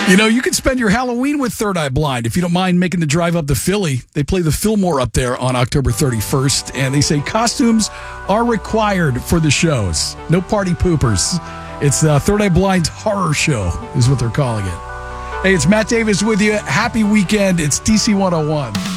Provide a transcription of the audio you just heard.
You know, you can spend your Halloween with Third Eye Blind if you don't mind making the drive up to Philly. They play the Fillmore up there on October 31st, and they say costumes are required for the shows. No party poopers. It's Third Eye Blind's horror show is what they're calling it. Hey, it's Matt Davis with you. Happy weekend. It's DC 101.